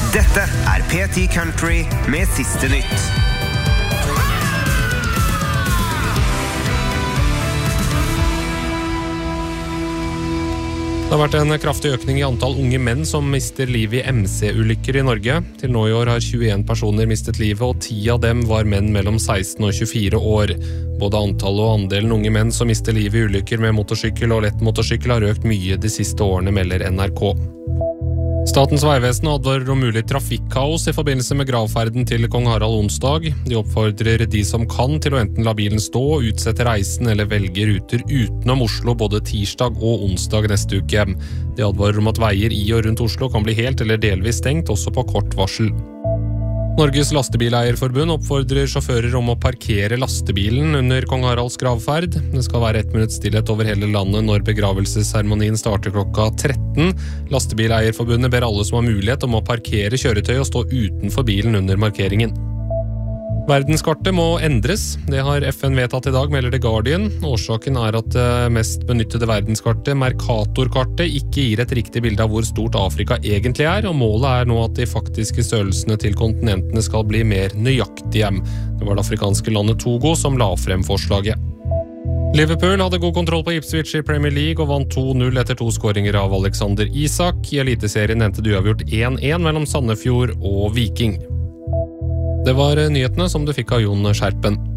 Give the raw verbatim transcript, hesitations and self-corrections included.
Dette er P ti Country med siste nytt. Det har vært en kraftig økning i antall unge menn som mister livet i M C-ulykker i Norge. Til nå i år har tjueen personer mistet livet, og ti av dem var menn mellom seksten og tjuefire år. Både antallet og andelen unge menn som mister livet i ulykker med motorsykkel og lett motorsykkel har økt mye de siste årene, melder N R K. Statens vegvesen advarer om mulig trafikkaos i forbindelse med gravferden til kong Harald onsdag. De oppfordrer de som kan til å enten la bilen stå, utsette reisen eller velge ruter utenom Oslo både tirsdag og onsdag neste uke. De advarer om at veier i og rundt Oslo kan bli helt eller delvis stengt, også på kort varsel. Norges lastebileierforbund oppfordrer sjåfører om å parkere lastebilen under kong Haralds gravferd. Det skal være ett minutts stillhet over hele landet når begravelsesseremonien starter klokka tretten. Lastebileierforbundet ber alle som har mulighet om å parkere kjøretøy og stå utenfor bilen under markeringen. Verdenskartet må endres. Det har F N vedtatt i dag, melder The Guardian. Årsaken er at det mest benyttede verdenskartet, Mercator-kartet, ikke gir et riktig bilde av hvor stort Afrika egentlig er, og målet er nå at de faktiske størrelsene til kontinentene skal bli mer nøyaktige. Det var det afrikanske landet Togo som la frem forslaget. Liverpool hadde god kontroll på Ipswich i Premier League og vant to null etter to skåringer av Alexander Isak. I eliteserien endte det uavgjort én én mellom Sandefjord og Viking. Det var nyhetene som du fikk av Jon Skjerpen.